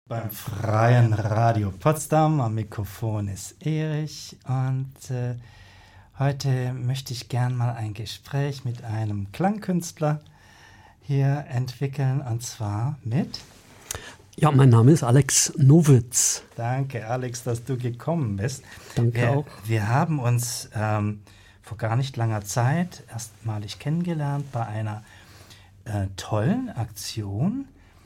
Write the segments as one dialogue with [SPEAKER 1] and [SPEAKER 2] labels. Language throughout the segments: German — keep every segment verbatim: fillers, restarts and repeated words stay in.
[SPEAKER 1] beim Freien Radio Potsdam. Am Mikrofon ist Erich und äh, heute möchte ich gern mal ein Gespräch mit einem Klangkünstler hier entwickeln, und zwar mit...
[SPEAKER 2] Ja, mein Name ist Alex Nowitz.
[SPEAKER 1] Danke, Alex, dass du gekommen bist.
[SPEAKER 2] Danke
[SPEAKER 1] wir,
[SPEAKER 2] auch.
[SPEAKER 1] Wir haben uns ähm, vor gar nicht langer Zeit erstmalig kennengelernt bei einer äh, tollen Aktion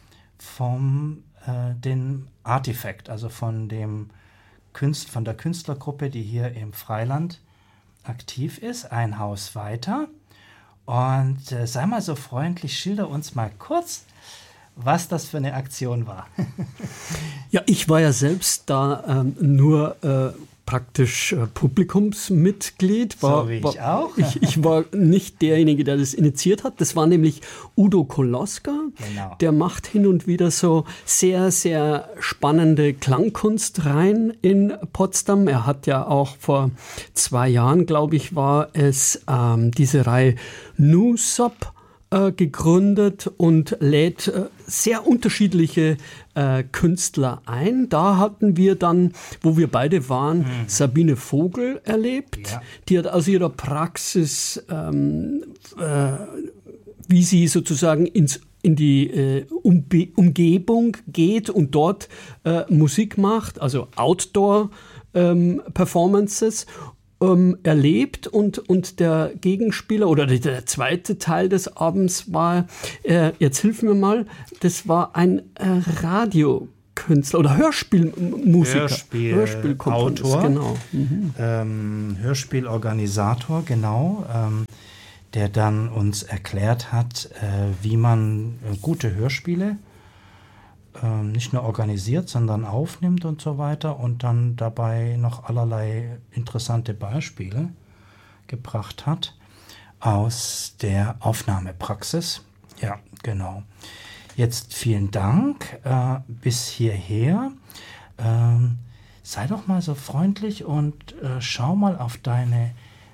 [SPEAKER 1] vom äh, den Artifact, also von dem Künst, von der Künstlergruppe, die hier im Freiland aktiv ist, ein Haus weiter. Und äh, sei mal so freundlich, schilder uns mal kurz, was das für eine Aktion war.
[SPEAKER 2] Ja, ich war ja selbst da ähm, nur äh, praktisch äh, Publikumsmitglied. War,
[SPEAKER 1] so wie
[SPEAKER 2] war,
[SPEAKER 1] ich auch.
[SPEAKER 2] Ich, ich war nicht derjenige, der das initiiert hat. Das war nämlich Udo Koloska.
[SPEAKER 1] Genau.
[SPEAKER 2] Der macht hin und wieder so sehr, sehr spannende Klangkunst rein in Potsdam. Er hat ja auch vor zwei Jahren, glaube ich, war es ähm, diese Reihe Nusop gegründet und lädt äh, sehr unterschiedliche äh, Künstler ein. Da hatten wir dann, wo wir beide waren, mhm. Sabine Vogel erlebt. Ja. Die hat aus ihrer Praxis, ähm, äh, wie sie sozusagen ins in die äh, Umbe- Umgebung geht und dort äh, Musik macht, also Outdoor-Performances, Ähm, erlebt, und, und der Gegenspieler oder der zweite Teil des Abends war, äh, jetzt hilf mir mal, das war ein äh, Radiokünstler oder Hörspielmusiker.
[SPEAKER 1] Hörspiel,
[SPEAKER 2] Hörspielkomponist,
[SPEAKER 1] Autor,
[SPEAKER 2] genau. Mhm.
[SPEAKER 1] Ähm, Hörspielorganisator, genau, ähm, der dann uns erklärt hat, äh, wie man äh, gute Hörspiele nicht nur organisiert, sondern aufnimmt und so weiter, und dann dabei noch allerlei interessante Beispiele gebracht hat aus der Aufnahmepraxis. Ja, genau. Jetzt vielen Dank äh, bis hierher. Ähm, sei doch mal so freundlich und äh, schau mal auf deine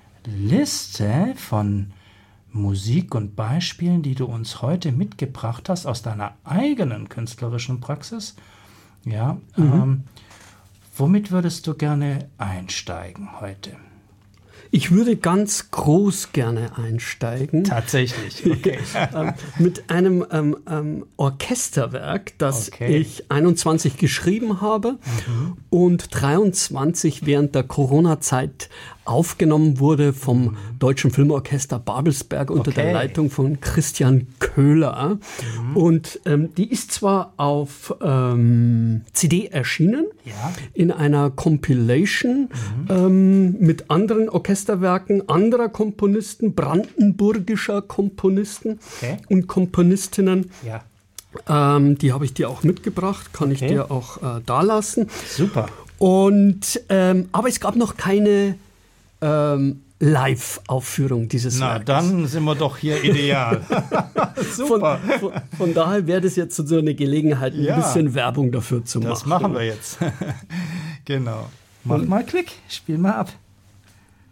[SPEAKER 1] Liste von Musik und Beispielen, die du uns heute mitgebracht hast aus deiner eigenen künstlerischen Praxis. Ja, mhm. ähm, womit würdest du gerne einsteigen heute?
[SPEAKER 2] Ich würde ganz groß gerne einsteigen.
[SPEAKER 1] Tatsächlich, okay.
[SPEAKER 2] ähm, mit einem ähm, ähm, Orchesterwerk, das
[SPEAKER 1] okay.
[SPEAKER 2] ich einundzwanzig geschrieben habe mhm. und dreiundzwanzig während der Corona-Zeit aufgenommen wurde vom mhm. Deutschen Filmorchester Babelsberg unter okay. der Leitung von Christian Köhler. Mhm. Und ähm, die ist zwar auf ähm, C D erschienen,
[SPEAKER 1] ja.
[SPEAKER 2] in einer Compilation mhm. ähm, mit anderen Orchesterwerken anderer Komponisten, brandenburgischer Komponisten okay. und Komponistinnen.
[SPEAKER 1] Ja.
[SPEAKER 2] Ähm, die habe ich dir auch mitgebracht, kann okay. ich dir auch äh, dalassen.
[SPEAKER 1] Super.
[SPEAKER 2] Und, ähm, aber es gab noch keine Ähm, Live-Aufführung dieses
[SPEAKER 1] Na,
[SPEAKER 2] Werkes.
[SPEAKER 1] dann sind wir doch hier ideal. Super.
[SPEAKER 2] Von, von, von daher wäre das jetzt so eine Gelegenheit, ein ja, bisschen Werbung dafür zu machen.
[SPEAKER 1] Das machen wir jetzt. Genau. Mach Und, mal Klick, spiel mal ab.